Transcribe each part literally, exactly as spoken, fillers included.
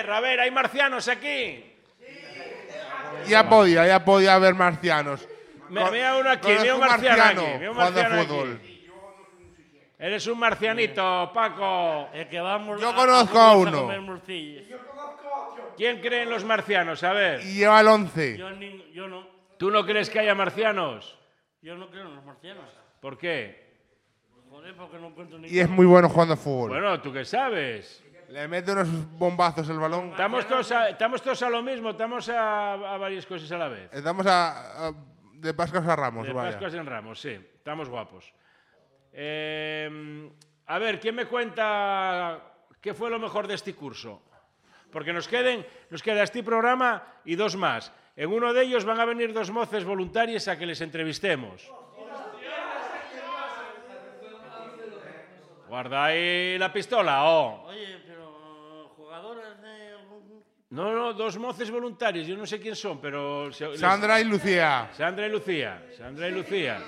ver, a ver, ¿hay marcianos aquí? Ya podía, ya podía haber marcianos. Me, mira uno aquí, mira un marciano aquí. Mira un marciano aquí. Eres un marcianito, Paco. El que vamos Yo conozco a uno. ¿Quién cree en los marcianos? A ver. Y lleva el once. Yo, ni, yo no. ¿Tú no crees que haya marcianos? Yo no creo en los marcianos. ¿Por qué? Joder, porque no encuentro ni. Y es muy bueno jugando a fútbol. Bueno, ¿tú qué sabes? Le mete unos bombazos el balón. Estamos todos a, estamos todos a lo mismo, estamos a, a varias cosas a la vez. Estamos a, a, de Pascuas a Ramos, De vaya. Pascuas en Ramos, sí. Estamos guapos. Eh, a ver, ¿quién me cuenta qué fue lo mejor de este curso? Porque nos, queden, nos queda este programa y dos más. En uno de ellos van a venir dos moces voluntarias a que les entrevistemos. Guarda ahí la pistola, oh. Oye, pero jugadoras de... No, no, dos moces voluntarios, yo no sé quién son, pero... Se, Sandra les... y Lucía. Sandra y Lucía, Sandra y Lucía.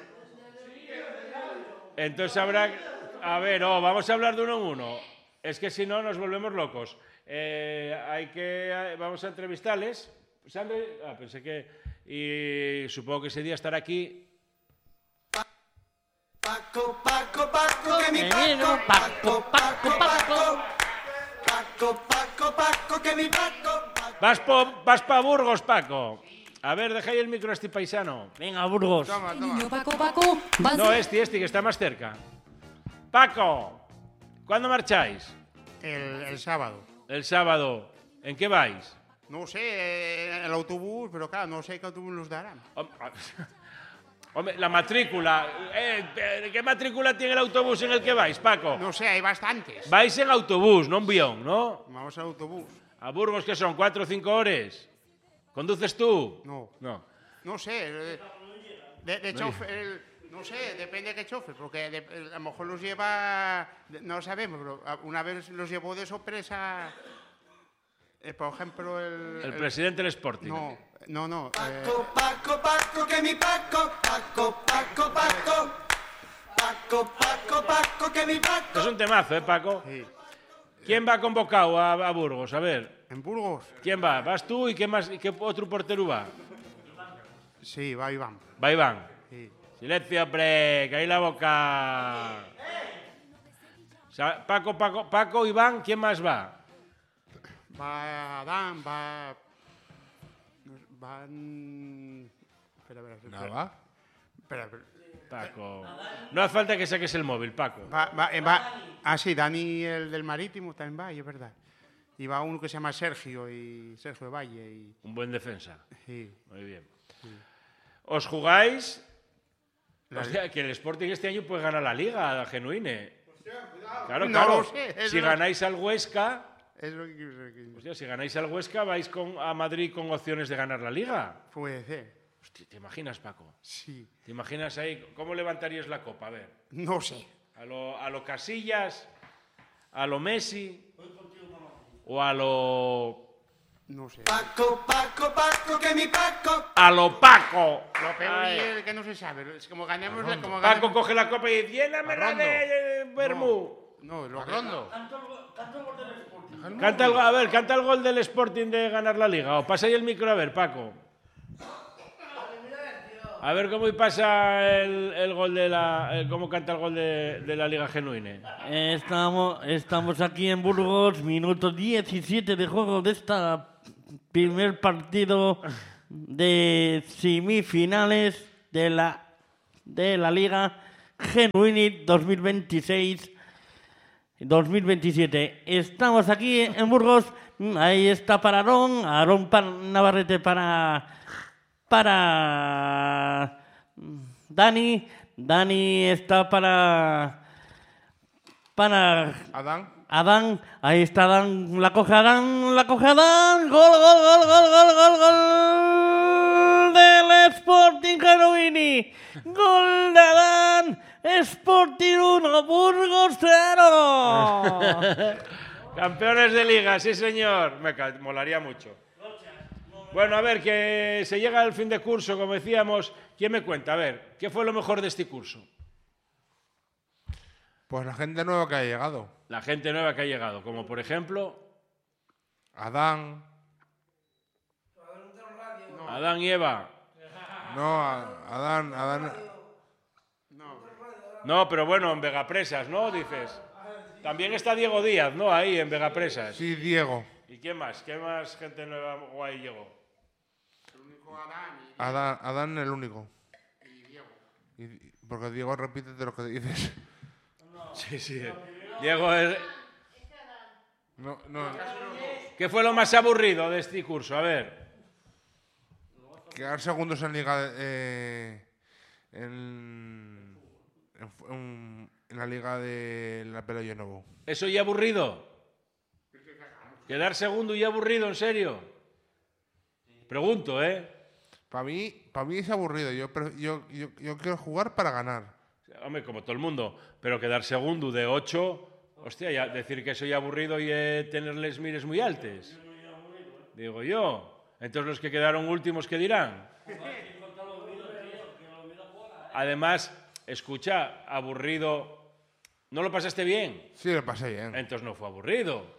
Entonces habrá... A ver, oh, vamos a hablar de uno en uno. Es que si no nos volvemos locos. Eh, hay que... Vamos a entrevistarles. Sandra... Ah, pensé que... Y supongo que ese día estará aquí... Paco, Paco, Paco, que mi Paco, Paco, Paco, Paco. Paco, Paco, Paco, que mi Paco. Vas pa, vas pa Burgos, Paco. A ver, deja ahí el micro a este paisano. Venga, Burgos. Toma, toma. Paco, Paco, vas No, este, este, que está más cerca. Paco, ¿cuándo marcháis? El, el sábado. El sábado. ¿En qué vais? No sé, eh, el autobús, pero claro, no sé qué autobús nos darán. Hombre, la matrícula. Eh, ¿Qué matrícula tiene el autobús en el que vais, Paco? No sé, hay bastantes. Vais en autobús, no en avión, ¿no? Vamos al autobús. ¿A Burgos qué son? ¿Cuatro o cinco horas? ¿Conduces tú? No. No. No sé, eh, de, de chofer, el- no sé, depende de qué chofer, porque de- el- a lo mejor los lleva, de- no lo sabemos, pero a- una vez los llevó de sorpresa, eh, por ejemplo, el... El presidente del Sporting. No, no, no. eh, Paco, Paco, Paco, que mi Paco. Paco, Paco, Paco. Paco, Paco, Paco, que mi Esto Paco. es un temazo, ¿eh, Paco? sí. ¿Quién va convocado a, a Burgos? A ver. ¿En Burgos? ¿Quién va? ¿Vas tú y qué, más, y qué otro portero va? Sí, va Iván. Va Iván. Sí. Silencio, hombre, que ahí la boca. O sea, Paco, Paco, Paco, Iván, ¿quién más va? Va Adán, va... Van... Espera, espera, espera. Nada. Espera, espera. Paco. No hace falta que saques el móvil, Paco. Va, va, eh, va- ah, sí, Dani, el del Marítimo, también va, y es verdad. Y va uno que se llama Sergio, y Sergio Valle. Y, Un buen defensa. sí. Muy bien. ¿Os jugáis? La- Hostia, que el Sporting este año puede ganar la Liga, Genuine. Claro, No claro. lo sé, es Si lo- ganáis al Huesca, Es lo que quiero decir. hostia, si ganáis al Huesca, vais con, a Madrid con opciones de ganar la Liga. Puede ser. Hostia, ¿te imaginas, Paco? Sí. ¿Te imaginas ahí? ¿Cómo levantarías la copa? A ver. No sé. ¿A lo, a lo Casillas? ¿A lo Messi? ¿O a lo... No sé. Paco, Paco, Paco, que mi Paco. a lo Paco? Lo peor Ay. es que no se sabe. Es como ganemos... la- Como Paco ganemos- coge la copa y dice, llénamela Arrondo. de eh, vermú. No, lo Rondo. Canta el, a ver, canta el gol del Sporting de ganar la Liga. O pasa ahí el micro a ver, Paco. A ver cómo pasa el, el gol de la... el- cómo canta el gol de, de la Liga Genuine. Estamos, estamos aquí en Burgos, minuto diecisiete de juego de esta primer partido de semifinales de la, de la Liga Genuini dos mil veintiséis dos mil veintisiete. Estamos aquí en Burgos, ahí está para Aarón, Aarón para Navarrete para... para Dani, Dani está para para Adán. Adán, ahí está Adán, la coge Adán, la coge Adán, gol, gol, gol, gol, gol, gol, gol del Sporting Genuini, gol de Adán, Sporting uno, Burgos cero. Campeones de Liga, sí señor. Me ca- molaría mucho. Bueno, a ver, que se llega al fin de curso, como decíamos. ¿Quién me cuenta? A ver, ¿qué fue lo mejor de este curso? Pues la gente nueva que ha llegado. La gente nueva que ha llegado, como por ejemplo... Adán. Adán y Eva. No, a- Adán, Adán. No, pero bueno, en Vegapresas, ¿no? Dices. También está Diego Díaz, ¿no? Ahí, en Vegapresas. Sí, Diego. ¿Y quién más? ¿Qué más gente nueva guay llegó? El único Adán y, Adán, Adán el único. y Diego. Y- porque Diego repite de lo que dices. Sí, sí. Diego, es- No, no. ¿qué fue lo más aburrido de este curso? A ver. Quedar segundos en liga eh, en, en, en- en la liga de la Pello Novo. ¿Eso ya aburrido? ¿Quedar segundo y aburrido, en serio? Pregunto, ¿eh? Para mí, para mí es aburrido. Yo, pre- yo, yo, yo quiero jugar para ganar. Hombre, como todo el mundo. Pero quedar segundo de ocho... Hostia, ya, decir que soy aburrido y eh, tenerles mires muy altes. Digo yo. Entonces los que quedaron últimos, ¿qué dirán? Además, escucha, aburrido... ¿No lo pasaste bien? Sí, lo pasé bien. Entonces no fue aburrido.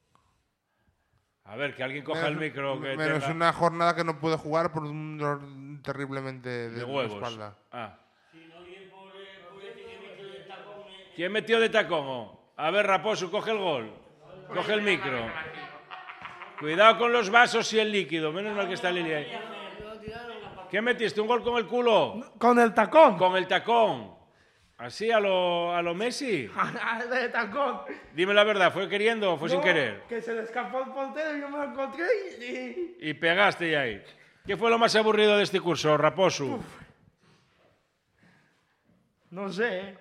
A ver, que alguien coja el micro que Menos tenga una jornada que no pude jugar por un dolor terriblemente de, de de huevos. espalda. Ah. ¿Quién metió de tacón? Oh? A ver, Raposo, coge el gol. Coge el micro. Cuidado con los vasos y el líquido. Menos mal que está Lili ahí. ¿Qué metiste? ¿Un gol con el culo? Con el tacón. Con el tacón. ¿Así a lo, a lo Messi? de tacón. Dime la verdad, ¿fue queriendo o fue sin No, querer? Que se le escapó el portero y yo me lo encontré y... Y pegaste ya ahí. ¿Qué fue lo más aburrido de este curso, Raposo? No sé, ¿eh?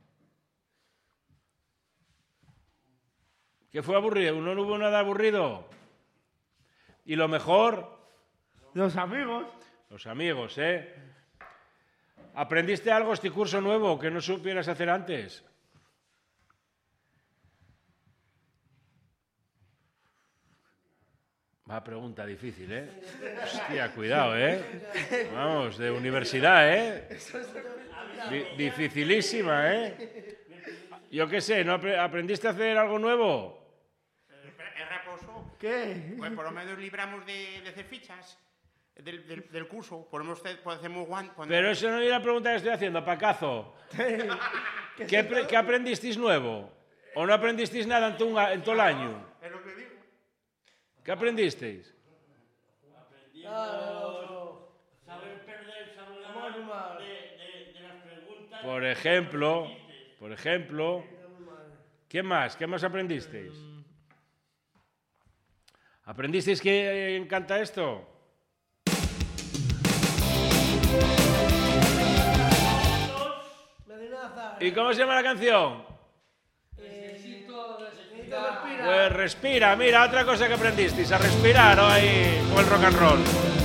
¿Qué fue aburrido? ¿No hubo nada aburrido? ¿Y lo mejor? Los amigos. Los amigos, ¿eh? ¿Aprendiste algo este curso nuevo que no supieras hacer antes? Va, pregunta difícil, ¿eh? Hostia, cuidado, ¿eh? Vamos, de universidad, ¿eh? Di- dificilísima, ¿eh? Yo qué sé, ¿no apre- aprendiste a hacer algo nuevo? ¿Es reposo? ¿Qué? Pues por lo menos libramos de, de hacer fichas del, del, del curso. Podemos, hacer- podemos guan- cuando- Pero eso no es la pregunta que estoy haciendo, Pacazo. ¿Qué, apre- qué aprendisteis nuevo? ¿O no aprendisteis nada en todo, un a- en todo el año? Es lo que digo. ¿Qué aprendisteis? Saber perder, saber ganar, de, de, de las preguntas. Por ejemplo, por ejemplo, ¿qué más? ¿Qué más aprendisteis? ¿Aprendisteis que encanta esto? ¿Y cómo se llama la canción? Pues respira, mira, otra cosa que aprendisteis, a respirar, ¿no? Ahí, con el rock and roll.